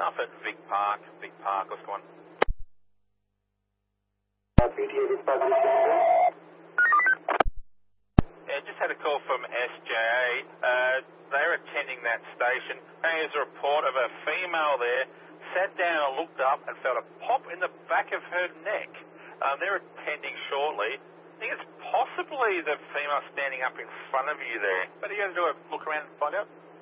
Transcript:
Stuff at Vic Park, what's going on? PTA Vic Park, Yeah, just had a call from SJA. They're attending that station. There's a report of a female there, sat down and looked up and felt a pop in the back of her neck. They're attending shortly. I think it's possibly the female standing up in front of you there. But are you going to do a look around and find out?